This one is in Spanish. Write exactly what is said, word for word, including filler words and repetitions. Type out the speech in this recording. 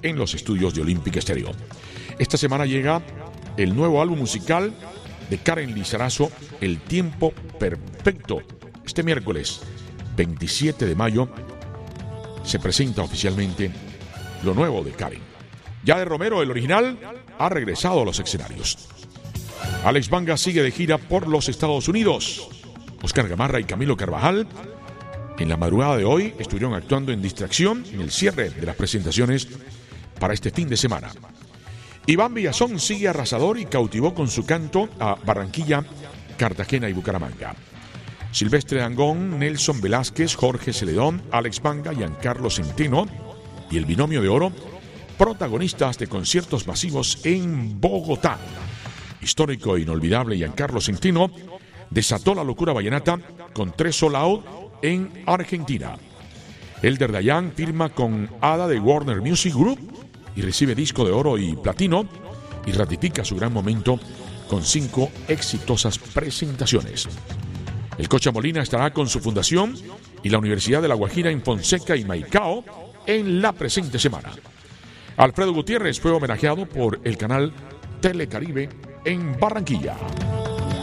en los estudios de Olympic Stereo. Esta semana llega el nuevo álbum musical de Karen Lizarazo, El Tiempo Perfecto. Este miércoles veintisiete de mayo se presenta oficialmente lo nuevo de Karen. Yade Romero, el original, ha regresado a los escenarios. Alex Banga sigue de gira por los Estados Unidos. Oscar Gamarra y Camilo Carvajal en la madrugada de hoy estuvieron actuando en Distracción en el cierre de las presentaciones para este fin de semana. Iván Villazón sigue arrasador y cautivó con su canto a Barranquilla, Cartagena y Bucaramanga. Silvestre Dangond, Nelson Velázquez, Jorge Celedón, Alex Banga, Giancarlo Centeno y el Binomio de Oro, protagonistas de conciertos masivos en Bogotá. Histórico e inolvidable Giancarlo Centeno desató la locura vallenata con tres sold out en Argentina. Elder Dayan firma con Ada de Warner Music Group y recibe disco de oro y platino y ratifica su gran momento con cinco exitosas presentaciones. El Cocha Molina estará con su fundación y la Universidad de La Guajira en Fonseca y Maicao en la presente semana. Alfredo Gutiérrez fue homenajeado por el canal Telecaribe en Barranquilla.